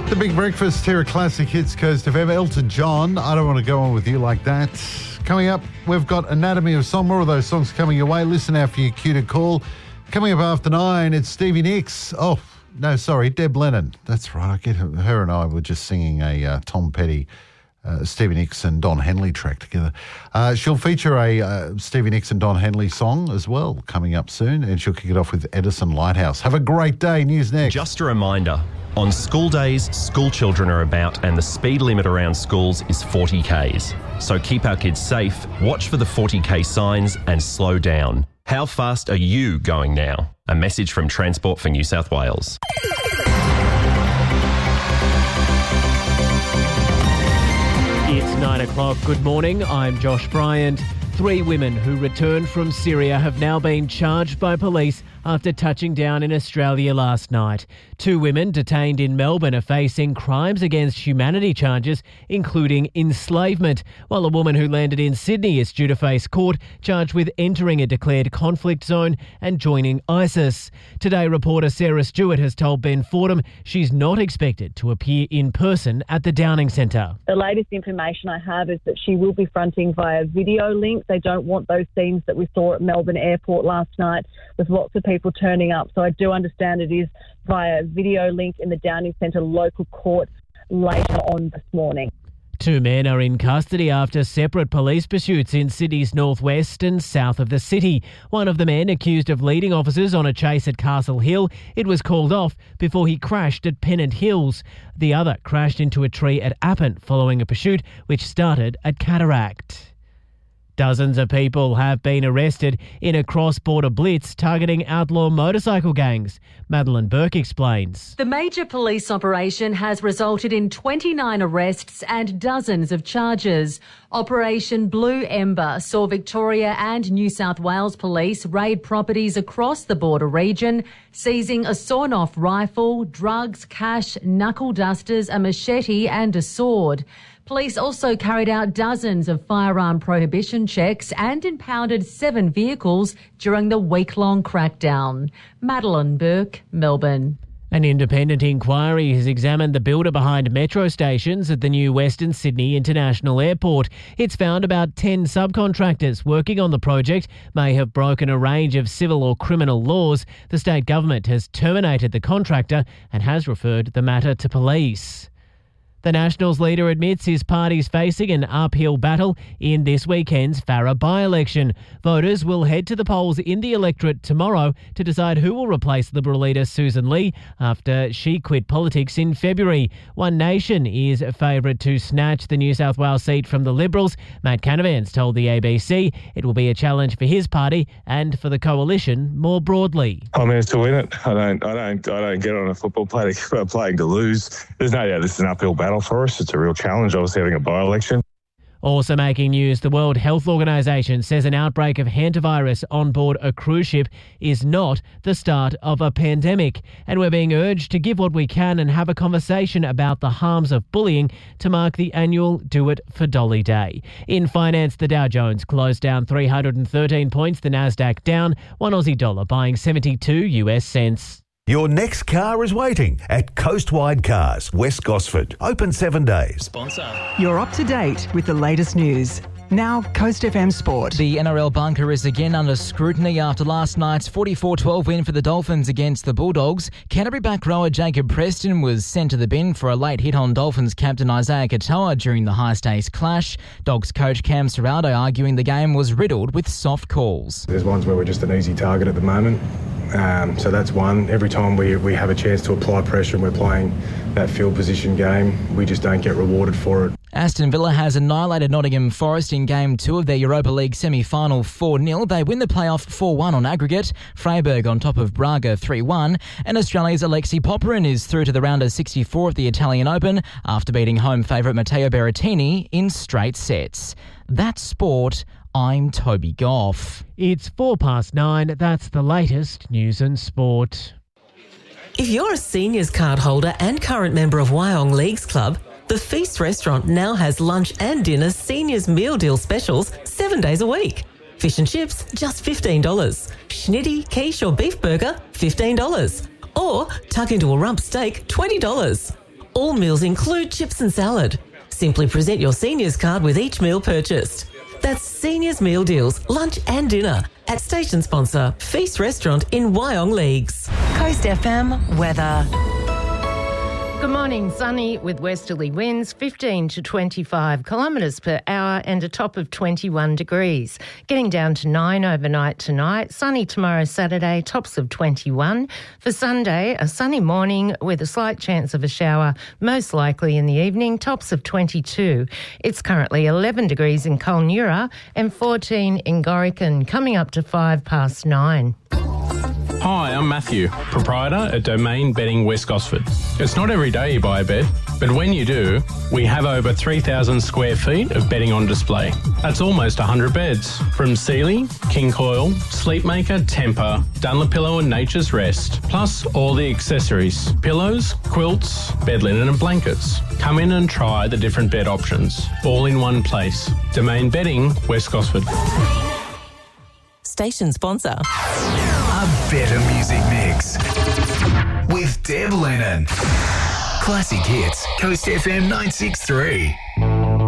The Big Breakfast here at Classic Hits Coast FM. Elton John, I Don't Want to Go On With You Like That. Coming up, we've got Anatomy of Song. More of those songs coming your way. Listen out for your cue to call. Coming up after 9, it's Stevie Nicks. Oh, no, sorry, Deb Lennon. That's right. I get her and I were just singing a Tom Petty, Stevie Nicks and Don Henley track together. She'll feature a Stevie Nicks and Don Henley song as well coming up soon, and she'll kick it off with Edison Lighthouse. Have a great day. News next. Just a reminder, on school days, school children are about and the speed limit around schools is 40 Ks. So keep our kids safe, watch for the 40 K signs and slow down. How fast are you going now? A message from Transport for New South Wales. It's 9 o'clock. Good morning. I'm Josh Bryant. 3 women who returned from Syria have now been charged by police after touching down in Australia last night. 2 women detained in Melbourne are facing crimes against humanity charges, including enslavement, while a woman who landed in Sydney is due to face court, charged with entering a declared conflict zone and joining ISIS. Today, reporter Sarah Stewart has told Ben Fordham she's not expected to appear in person at the Downing Centre. The latest information I have is that she will be fronting via video link. They don't want those scenes that we saw at Melbourne Airport last night with lots of people turning up. So I do understand it is via video link in the Downing Centre local court later on this morning. 2 men are in custody after separate police pursuits in Sydney's northwest and south of the city. One of the men accused of leading officers on a chase at Castle Hill. It was called off before he crashed at Pennant Hills. The other crashed into a tree at Appin following a pursuit which started at Cataract. Dozens of people have been arrested in a cross-border blitz targeting outlaw motorcycle gangs. Madeline Burke explains. The major police operation has resulted in 29 arrests and dozens of charges. Operation Blue Ember saw Victoria and New South Wales police raid properties across the border region, seizing a sawn-off rifle, drugs, cash, knuckle dusters, a machete and a sword. Police also carried out dozens of firearm prohibition checks and impounded 7 vehicles during the week-long crackdown. Madeline Burke, Melbourne. An independent inquiry has examined the builder behind metro stations at the new Western Sydney International Airport. It's found about 10 subcontractors working on the project may have broken a range of civil or criminal laws. The state government has terminated the contractor and has referred the matter to police. The Nationals leader admits his party's facing an uphill battle in this weekend's Farrer by-election. Voters will head to the polls in the electorate tomorrow to decide who will replace Liberal leader Susan Lee after she quit politics in February. One Nation is a favourite to snatch the New South Wales seat from the Liberals. Matt Canavan's told the ABC it will be a challenge for his party and for the coalition more broadly. I mean, it's to win it. I don't get on a football playing to lose. There's no doubt this is an uphill battle for us. It's a real challenge, obviously, having a by-election. Also making news, the World Health Organization says an outbreak of hantavirus on board a cruise ship is not the start of a pandemic. And we're being urged to give what we can and have a conversation about the harms of bullying to mark the annual Do It for Dolly Day. In finance, the Dow Jones closed down 313 points, the Nasdaq down, $1 Aussie buying 72 US cents. Your next car is waiting at Coastwide Cars, West Gosford. Open 7 days. You're up to date with the latest news. Now, Coast FM Sport. The NRL bunker is again under scrutiny after last night's 44-12 win for the Dolphins against the Bulldogs. Canterbury back rower Jacob Preston was sent to the bin for a late hit on Dolphins captain Isaiah Katoa during the high-stakes clash. Dogs coach Cam Serraldo arguing the game was riddled with soft calls. There's ones where we're just an easy target at the moment. So that's one. Every time we have a chance to apply pressure and we're playing that field position game, we just don't get rewarded for it. Aston Villa has annihilated Nottingham Forest in Game 2 of their Europa League semi-final 4-0. They win the playoff 4-1 on aggregate. Freiburg on top of Braga 3-1. And Australia's Alexei Popyrin is through to the round of 64 of the Italian Open after beating home favourite Matteo Berrettini in straight sets. That's sport. I'm Toby Goff. It's 9:04. That's the latest news and sport. If you're a seniors card holder and current member of Wyong Leagues Club, the Feast restaurant now has lunch and dinner seniors meal deal specials 7 days a week. Fish and chips, just $15. Schnitty, quiche or beef burger, $15. Or tuck into a rump steak, $20. All meals include chips and salad. Simply present your seniors card with each meal purchased. That's Seniors Meal Deals, lunch and dinner at station sponsor Feast Restaurant in Wyong Leagues. Coast FM weather. Good morning. Sunny with westerly winds 15 to 25 kilometres per hour and a top of 21 degrees. Getting down to 9 overnight tonight. Sunny tomorrow, Saturday, tops of 21. For Sunday, a sunny morning with a slight chance of a shower, most likely in the evening, tops of 22. It's currently 11 degrees in Kulnura and 14 in Gorican, coming up to 5 past 9. Hi, I'm Matthew, proprietor at Domain Bedding West Gosford. It's not every day you buy a bed, but when you do, we have over 3,000 square feet of bedding on display. That's almost 100 beds, from Sealy, King Coil, Sleepmaker, Tempur, Dunlopillow and Nature's Rest, plus all the accessories, pillows, quilts, bed linen and blankets. Come in and try the different bed options, all in one place. Domain Bedding West Gosford. Station sponsor. A better music mix with Deb Lennon. Classic hits, Coast FM 963.